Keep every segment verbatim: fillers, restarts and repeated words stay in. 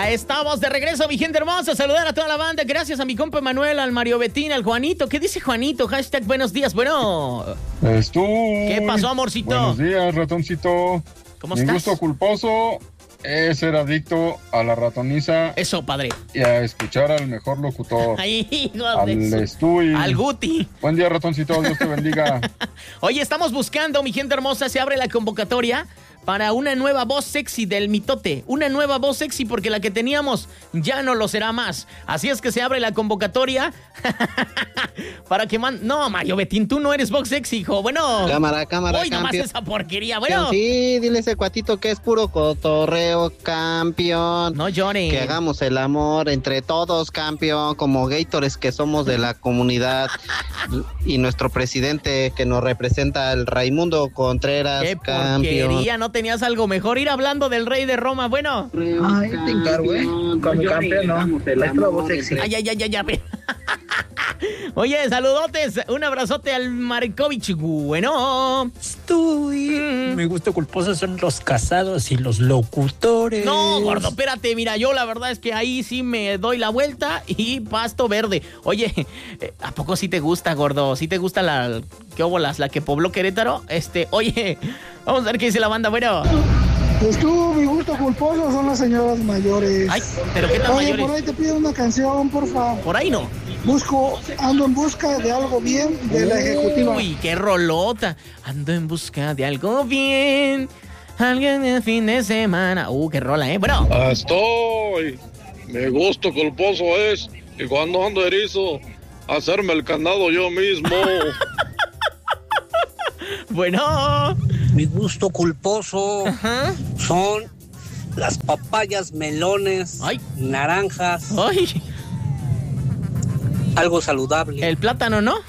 Ya estamos de regreso, mi gente hermosa. Saludar a toda la banda. Gracias a mi compa Manuel, al Mario Betín, al Juanito. ¿Qué dice Juanito? Hashtag buenos días. Bueno. Estoy. ¿Qué pasó, amorcito? Buenos días, ratoncito. ¿Cómo Mi estás? gusto culposo es ser adicto a la ratoniza. Eso, padre. Y a escuchar al mejor locutor. Ay, hijo al de su- Estuy. Al Guti. Buen día, ratoncito. Dios te bendiga. Oye, estamos buscando, mi gente hermosa, se abre la convocatoria para una nueva voz sexy del mitote. Una nueva voz sexy porque la que teníamos ya no lo será más. Así es que se abre la convocatoria para que man... No, Mario Betín, tú no eres voz sexy, hijo. Bueno. Cámara, cámara, Hoy nomás campeón. esa porquería, bueno. Sí, dile a ese cuatito que es puro cotorreo, campeón. No llore. Que hagamos el amor entre todos, campeón, como Gators que somos de la comunidad. Y nuestro presidente que nos representa, el Raimundo Contreras, Qué campeón. porquería, no tenías algo mejor. Ir hablando del rey de Roma, bueno. Ay, te encargo, ¿eh? Como campeón, ¿no? Es la voz sexy. Ay, ay, ay, ay, ay. Oye, saludotes. Un abrazote al Markovich. Bueno. Estoy. Mi gusto culposo son los casados y los locutores. No, gordo, espérate. Mira, yo la verdad es que ahí sí me doy la vuelta y pasto verde. Oye, ¿a poco sí te gusta, gordo? ¿Sí te gusta la... ¿Qué óbolas? ¿La que pobló Querétaro? Este, oye, vamos a ver qué dice la banda. Bueno. Pues tú, mi gusto culposo son las señoras mayores. Ay, pero ¿qué tan Oye, mayores? por ahí te pido una canción, porfa. Por ahí no. Busco, ando en busca de algo bien de la ejecutiva. Uy, qué rolota. Ando en busca de algo bien. Alguien de fin de semana. Uh, qué rola, ¿eh? Bueno. Estoy. Mi gusto culposo es, y cuando ando erizo, hacerme el candado yo mismo. Bueno. Mi gusto culposo Ajá. son las papayas, melones, Ay. naranjas, Ay, algo saludable. el plátano, ¿no?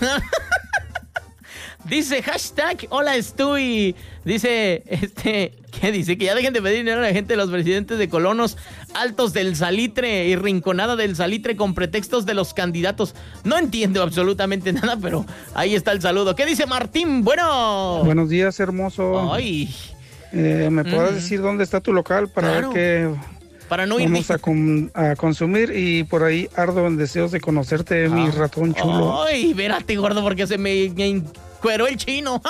Dice hashtag hola estoy. Dice, este, ¿qué dice? Que ya dejen de pedir dinero a la gente de los presidentes de colonos altos del salitre y rinconada del salitre con pretextos de los candidatos. No entiendo absolutamente nada, pero ahí está el saludo. ¿Qué dice Martín? Bueno. Buenos días, hermoso. Ay, Eh, ¿Me podrás Mm. decir dónde está tu local para Claro. ver qué para no ir. vamos a, com- a consumir? Y por ahí ardo en deseos de conocerte, mi Ah. ratón chulo. Ay, vérate, gordo, porque se me, me encueró el chino.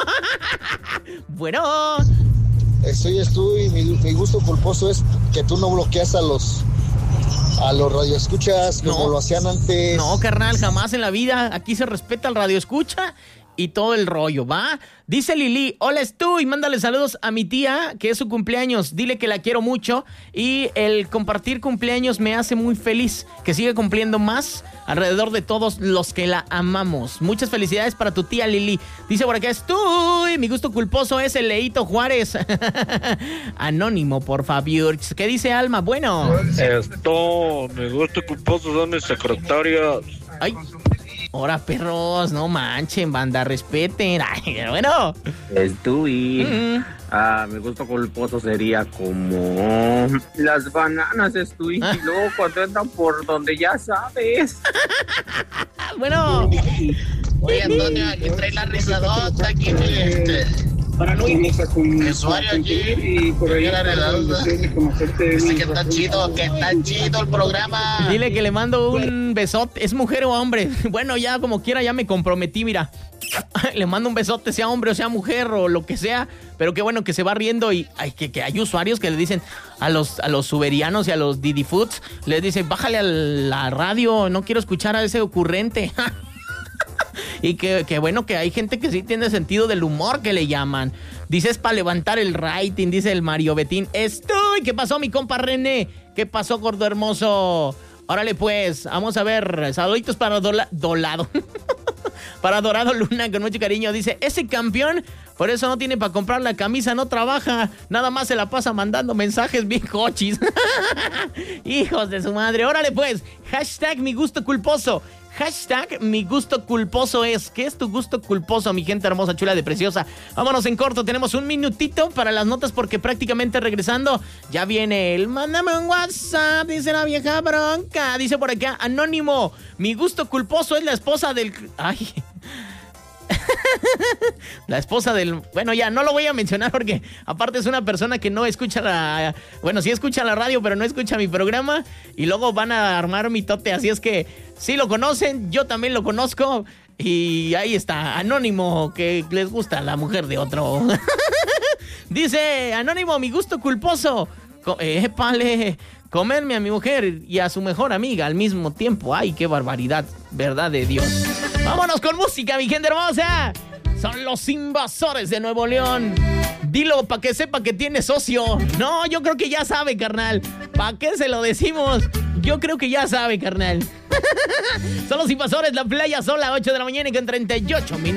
Bueno. Estoy, estoy, mi, mi gusto culposo es que tú no bloqueas a los a los radioescuchas como No. lo hacían antes. No, carnal, jamás en la vida. Aquí se respeta el radio escucha y todo el rollo, ¿va? Dice Lili, hola Stu, y mándale saludos a mi tía, que es su cumpleaños. Dile que la quiero mucho y el compartir cumpleaños me hace muy feliz. Que siga cumpliendo más alrededor de todos los que la amamos. Muchas felicidades para tu tía Lili. Dice por acá, Stu, mi gusto culposo es el Leito Juárez. Anónimo, por favor. ¿Qué dice Alma? Bueno. Esto, mi gusto culposo son mis secretarias. Ay. Ahora, perros, no manchen, banda, respeten. Ay, bueno. Estuy. Mm. Ah, mi gusto culposo sería como las bananas, Estuy. Ah. Y luego cuando entran por donde ya sabes. Bueno. Oye, Antonio, aquí trae la risadota, aquí este, Para no ir usuario aquí, y por ahí la redonda. de conocerte. Dice mi que está ratón chido, chulo. que está chido el programa. Dile que le mando un besote. ¿Es mujer o hombre? Bueno, ya como quiera, ya me comprometí, mira. Le mando un besote, sea hombre o sea mujer o lo que sea. Pero qué bueno que se va riendo y ay, que, que hay usuarios que le dicen a los, a los suberianos y a los Didi Foods, les dicen, bájale a la radio, no quiero escuchar a ese ocurrente. Y que, que bueno que hay gente que sí tiene sentido del humor que le llaman. Dice, es para levantar el rating, dice el Mario Betín. Estoy. ¿Qué pasó, mi compa René? ¿Qué pasó, gordo hermoso? Órale, pues, vamos a ver. Saluditos para Dola, Dolado. Para Dorado Luna, con mucho cariño. Dice, ese campeón, por eso no tiene para comprar la camisa, no trabaja. Nada más se la pasa mandando mensajes bien cochis. Hijos de su madre. Órale, pues. Hashtag mi gusto culposo. Hashtag mi gusto culposo es. ¿Qué es tu gusto culposo, mi gente hermosa, chula de preciosa? Vámonos en corto, tenemos un minutito para las notas porque prácticamente regresando ya viene el mándame un WhatsApp, dice la vieja bronca. Dice por acá, Anónimo, mi gusto culposo es la esposa del... Ay... La esposa del... Bueno, ya, no lo voy a mencionar porque aparte es una persona que no escucha la... Bueno, sí escucha la radio, pero no escucha mi programa. Y luego van a armar mi tote. Así es que sí lo conocen, yo también lo conozco. Y ahí está, Anónimo, que les gusta la mujer de otro. Dice, Anónimo, mi gusto culposo. Co- épale, comerme a mi mujer y a su mejor amiga al mismo tiempo. Ay, qué barbaridad, verdad de Dios. Vámonos con música, mi gente hermosa. Son los Invasores de Nuevo León. Dilo para que sepa que tiene socio. No, yo creo que ya sabe, carnal. ¿Para qué se lo decimos? Yo creo que ya sabe, carnal. Son los Invasores, la playa sola, ocho de la mañana y con treinta y ocho minutos.